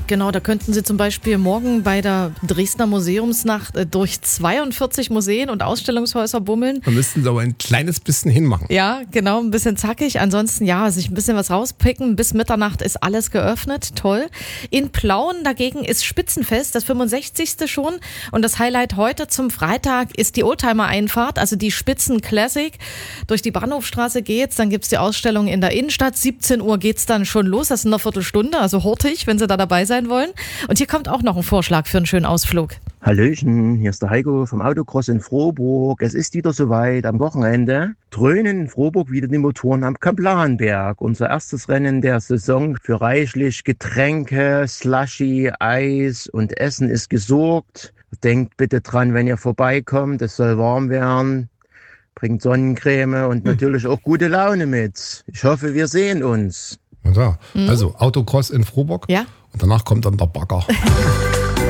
Genau, da könnten Sie zum Beispiel morgen bei der Dresdner Museumsnacht durch 42 Museen und Ausstellungshäuser bummeln. Da müssten Sie aber ein kleines bisschen hinmachen. Ja, genau, ein bisschen zackig. Ansonsten, ja, sich ein bisschen was rauspicken. Bis Mitternacht ist alles geöffnet. Toll. In Plauen dagegen ist Spitzenfest, das 65. schon. Und das Highlight heute zum Freitag ist die Oldtimer-Einfahrt, also die Spitzen Classic. Durch die Bahnhofstraße geht's, dann gibt's die Ausstellung in der Innenstadt. 17 Uhr geht's dann schon los. Das ist in einer Viertelstunde, also hurtig, wenn Sie da dabei sein wollen. Und hier kommt auch noch ein Vorschlag für einen schönen Ausflug. Hallöchen, hier ist der Heiko vom Autocross in Frohburg. Es ist wieder soweit, am Wochenende dröhnen in Frohburg wieder die Motoren am Kamplanberg. Unser erstes Rennen der Saison für reichlich Getränke, Slushy, Eis und Essen ist gesorgt. Denkt bitte dran, wenn ihr vorbeikommt, es soll warm werden. Bringt Sonnencreme und natürlich auch gute Laune mit. Ich hoffe, wir sehen uns. Also Autocross in Frohburg. Ja. Und danach kommt dann der Bagger.